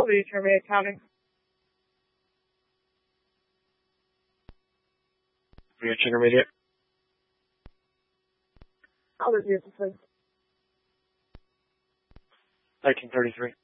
Will you terminate counting? Reach intermediate. I'll review this, please. 1933.